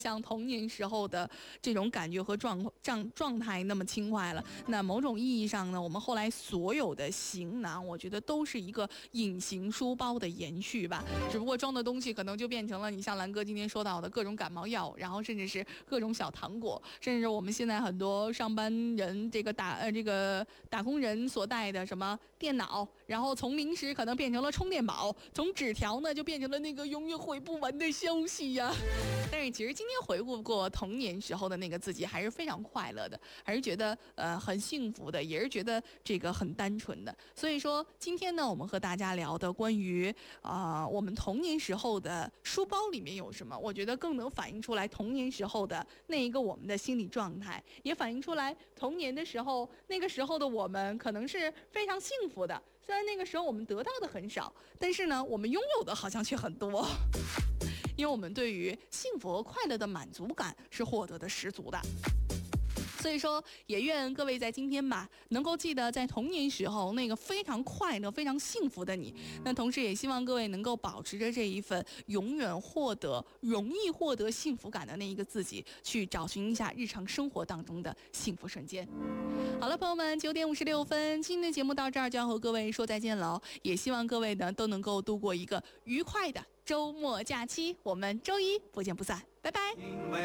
像童年时候的这种感觉和状态那么轻快了。那某种意义上呢，我们后来所有的行囊，我觉得都是一个隐形书包的延续吧。只不过装的东西可能就变成了你像兰哥今天说到的各种感冒药，然后甚至是各种小糖果，甚至我们现在很多上班人这个打工人所带的什么电脑，然后从零食可能变成了充电宝，从纸条呢就变成了那个永远回不完的消息呀。但是其实今天回顾过童年时候的那个自己，还是非常快乐的，还是觉得很幸福的，也是觉得这个很单纯的。所以说今天呢，我们和大家聊的关于我们童年时候的书包里面有什么，我觉得更能反映出来童年时候的那一个我们的心理状态，也反映出来童年的时候那个时候的我们可能是非常幸福的。虽然那个时候我们得到的很少，但是呢，我们拥有的好像却很多。因为我们对于幸福和快乐的满足感是获得的十足的。所以说也愿各位在今天吧能够记得在童年时候那个非常快乐非常幸福的你，那同时也希望各位能够保持着这一份永远容易获得幸福感的那一个自己，去找寻一下日常生活当中的幸福瞬间。好了，朋友们，9:56，今天的节目到这儿就要和各位说再见了，也希望各位呢都能够度过一个愉快的周末假期，我们周一不见不散，拜拜。